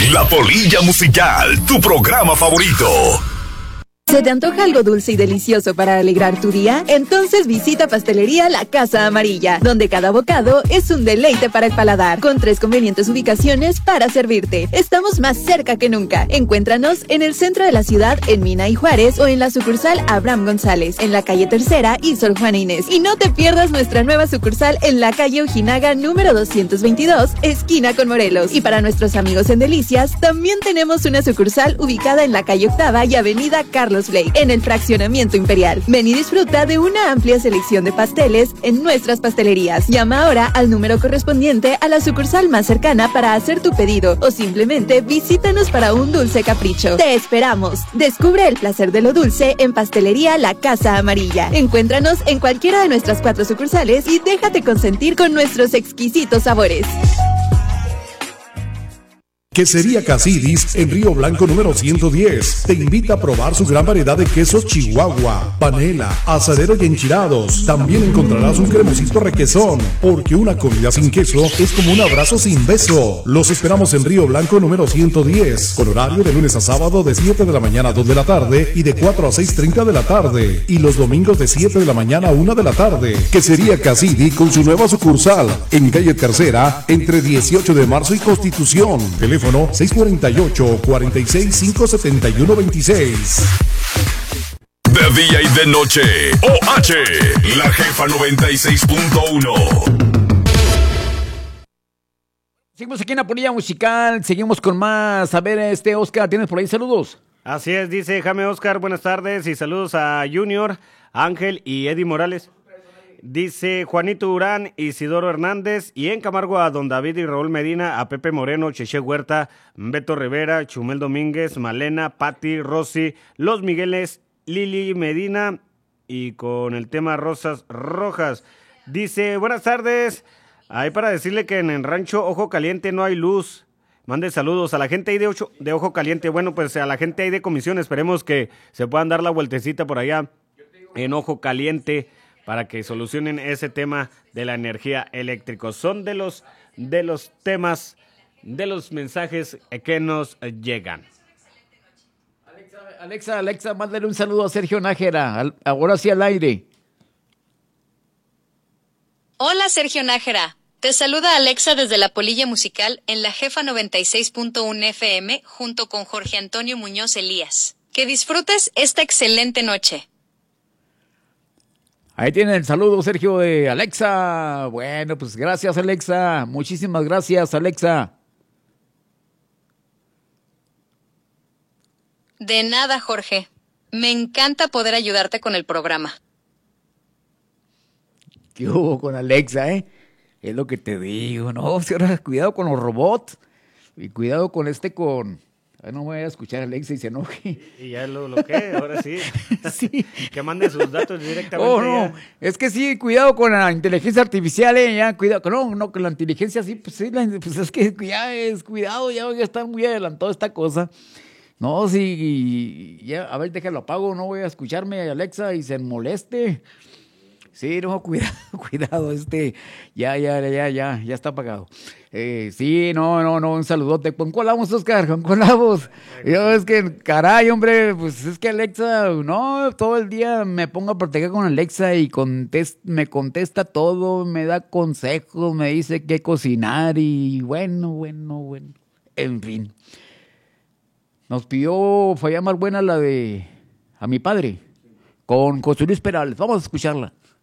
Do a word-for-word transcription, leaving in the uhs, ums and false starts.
La Polilla Musical, tu programa favorito. ¿Se te antoja algo dulce y delicioso para alegrar tu día? Entonces visita Pastelería La Casa Amarilla, donde cada bocado es un deleite para el paladar, con tres convenientes ubicaciones para servirte. Estamos más cerca que nunca. Encuéntranos en el centro de la ciudad, en Mina y Juárez, o en la sucursal Abraham González, en la calle Tercera y Sor Juana Inés. Y no te pierdas nuestra nueva sucursal en la calle Ojinaga número doscientos veintidós, esquina con Morelos. Y para nuestros amigos en Delicias, también tenemos una sucursal ubicada en la calle Octava y avenida Carlos Blake, en el fraccionamiento Imperial. Ven y disfruta de una amplia selección de pasteles en nuestras pastelerías. Llama ahora al número correspondiente a la sucursal más cercana para hacer tu pedido, o simplemente visítanos para un dulce capricho. ¡Te esperamos! Descubre el placer de lo dulce en Pastelería La Casa Amarilla. Encuéntranos en cualquiera de nuestras cuatro sucursales y déjate consentir con nuestros exquisitos sabores. Quesería Casidis en Río Blanco número ciento diez. Te invita a probar su gran variedad de quesos Chihuahua, panela, asadero y enchilados. También encontrarás un cremosito requesón, porque una comida sin queso es como un abrazo sin beso. Los esperamos en Río Blanco número ciento diez, con horario de lunes a sábado de siete de la mañana a dos de la tarde y de cuatro a seis treinta de la tarde. Y los domingos de siete de la mañana a una de la tarde. Quesería Casidis con su nueva sucursal en calle Tercera, entre dieciocho de marzo y Constitución. Teléfono seis cuatro ocho, cuatro seis cinco, siete uno dos seis. De día y de noche, O H, la jefa noventa y seis punto uno. Seguimos aquí en la Polilla Musical, seguimos con más. A ver, este Oscar, ¿tienes por ahí saludos? Así es, dice Jaime Oscar, buenas tardes y saludos a Junior, Ángel y Eddie Morales. Dice Juanito Urán, Isidoro Hernández, y en Camargo a Don David y Raúl Medina, a Pepe Moreno, Cheche Huerta, Beto Rivera, Chumel Domínguez, Malena, Pati, Rosy, Los Migueles, Lili Medina, y con el tema Rosas Rojas. Dice, buenas tardes, ahí para decirle que en el rancho Ojo Caliente no hay luz. Mande saludos a la gente ahí de, ocho, de Ojo Caliente. Bueno, pues a la gente ahí de Comisión, esperemos que se puedan dar la vueltecita por allá en Ojo Caliente, para que solucionen ese tema de la energía eléctrica. Son de los, de los temas, de los mensajes que nos llegan. Alexa, Alexa, Alexa, mándale un saludo a Sergio Nájera, al, ahora sí al aire. Hola Sergio Nájera, te saluda Alexa desde la Polilla Musical en la jefa noventa y seis punto uno F M junto con Jorge Antonio Muñoz Elías. Que disfrutes esta excelente noche. Ahí tienen el saludo, Sergio, de Alexa. Bueno, pues gracias, Alexa. Muchísimas gracias, Alexa. De nada, Jorge. Me encanta poder ayudarte con el programa. ¿Qué hubo con Alexa, eh? Es lo que te digo, ¿no? Cuidado con los robots y cuidado con este, con... Ay, no voy a escuchar a Alexa y se enoje. Y ya lo bloqueé, ahora sí. Sí. Que mande sus datos directamente. Oh, no, ya. Es que sí, cuidado con la inteligencia artificial, eh, ya, cuidado. No, no, con la inteligencia sí, pues sí, la, pues es que ya es, cuidado, ya voy a estar muy adelantado esta cosa. No, sí, ya, a ver, déjalo apago, no voy a escucharme a Alexa y se moleste. Sí, no, cuidado, cuidado, este, ya, ya, ya, ya, ya está apagado. Eh, sí, no, no, no, un saludote. ¿Con cuál vamos, Oscar? ¿Con cuál vamos? Yo, es que, caray, hombre, pues es que Alexa, no, todo el día me pongo a practicar con Alexa y contest, me contesta todo, me da consejos, me dice qué cocinar y bueno, bueno, bueno, en fin. Nos pidió Falla Más Buena la de A Mi Padre, con José Luis Perales. Vamos a escucharla.